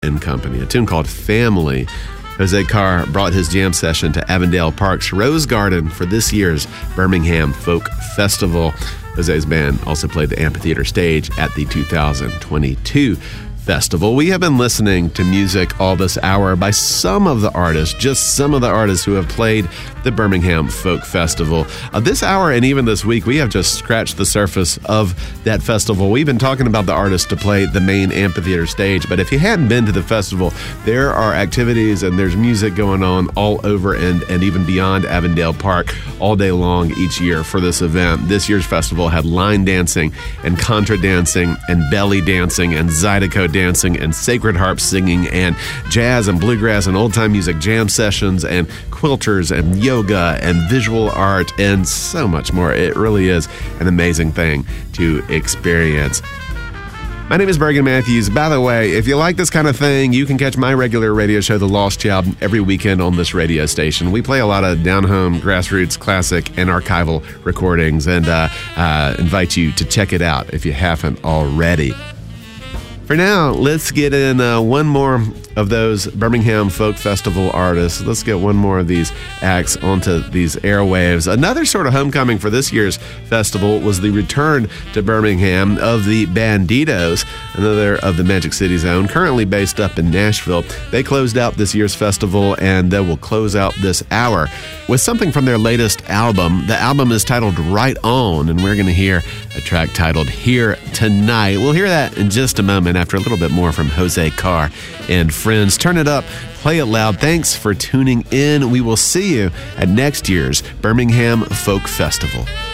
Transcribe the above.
and Company, a tune called Family. Jose Carr brought his jam session to Avondale Park's Rose Garden for this year's Birmingham Folk Festival. Jose's band also played the amphitheater stage at the 2022 festival. We have been listening to music all this hour by some of the artists, just some of the artists who have played the Birmingham Folk Festival. This hour and even this week, we have just scratched the surface of that festival. We've been talking about the artists to play the main amphitheater stage, but if you hadn't been to the festival, there are activities and there's music going on all over and even beyond Avondale Park all day long each year for this event. This year's festival had line dancing and contra dancing and belly dancing and zydeco dancing and sacred harp singing and jazz and bluegrass and old-time music jam sessions and quilters and yoga and visual art and so much more. It really is an amazing thing to experience. My name is Bergen Matthews. By the way, if you like this kind of thing, you can catch my regular radio show, The Lost Child, every weekend on this radio station. We play a lot of down-home, grassroots, classic, and archival recordings and invite you to check it out if you haven't already. For now, let's get in one more of those Birmingham Folk Festival artists. Let's get one more of these acts onto these airwaves. Another sort of homecoming for this year's festival was the return to Birmingham of the Banditos, another of the Magic City Zone, currently based up in Nashville. They closed out this year's festival, and they will close out this hour with something from their latest album. The album is titled Right On, and we're going to hear a track titled Here Tonight. We'll hear that in just a moment after a little bit more from Jose Carr and friends. Turn it up, play it loud. Thanks for tuning in. We will see you at next year's Birmingham Folk Festival.